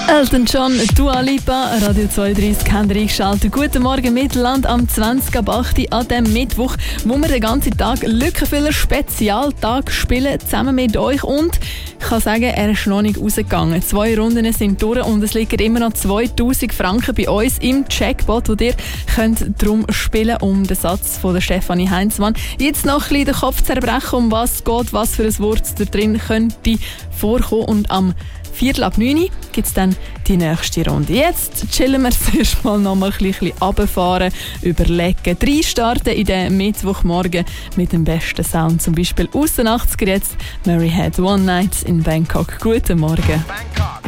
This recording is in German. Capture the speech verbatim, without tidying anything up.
Elton John, Dua Lipa, Radio zweiunddreißig, haben eingeschaltet. Guten Morgen Mittelland am zwanzig ab acht an diesem Mittwoch, wo wir den ganzen Tag Lückenfüller Spezialtag spielen, zusammen mit euch. Und ich kann sagen, er ist noch nicht rausgegangen. Zwei Runden sind durch und es liegen immer noch zweitausend Franken bei uns im Jackpot, wo ihr könnt drum spielen, um den Satz von der Stefanie Heinzmann. Jetzt noch ein bisschen den Kopf zerbrechen, um was es geht, was für ein Wort da drin könnte vorkommen. Und am Viertel ab neun gibt es dann die nächste Runde. Jetzt chillen wir zuerst mal noch mal ein bisschen runterfahren, überlegen, reinstarten in den Mittwochmorgen mit dem besten Sound. Zum Beispiel aus den achtziger jetzt Mary Had One Night in Bangkok. Guten Morgen. Bangkok.